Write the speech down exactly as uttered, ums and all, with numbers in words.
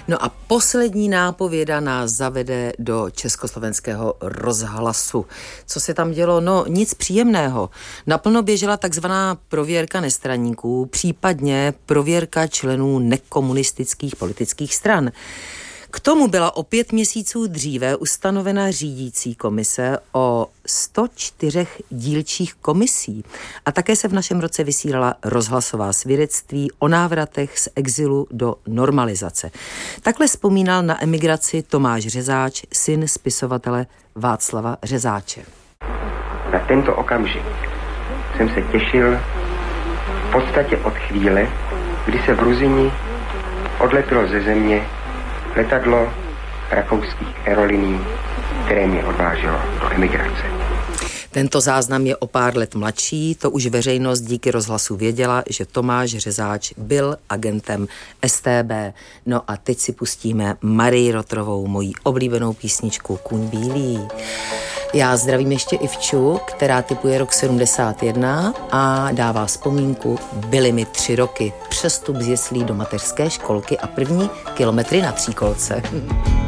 No a poslední nápověda nás zavede do československého rozhlasu. Co se tam dělo? No nic příjemného. Naplno běžela takzvaná prověrka nestraníků, případně prověrka členů nekomunistických politických stran. K tomu byla o pět měsíců dříve ustanovena řídící komise o sto čtyři dílčích komisí. A také se v našem roce vysílala rozhlasová svědectví o návratech z exilu do normalizace. Takhle vzpomínal na emigraci Tomáš Řezáč, syn spisovatele Václava Řezáče. Na tento okamžik jsem se těšil v podstatě od chvíle, kdy se v Ruzini odletělo ze země letadlo rakouských aerolinií, které mě odváželo do emigrace. Tento záznam je o pár let mladší, to už veřejnost díky rozhlasu věděla, že Tomáš Řezáč byl agentem S T B. No a teď si pustíme Marii Rotrovou, moji oblíbenou písničku Kůň bílý. Já zdravím ještě Ivču, která typuje rok sedmdesát jedna a dává vzpomínku Byly mi tři roky, přestup z jeslí do mateřské školky a první kilometry na tříkolce.